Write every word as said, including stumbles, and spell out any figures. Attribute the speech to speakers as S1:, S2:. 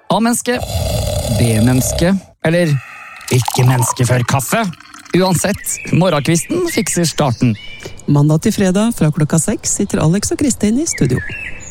S1: A-menneske, B-menneske, eller ikke menneske før kaffe. Uansett, morgenkvisten fikser starten.
S2: Mandag til fredag fra klokka seks sitter Alex og Kristin i studio.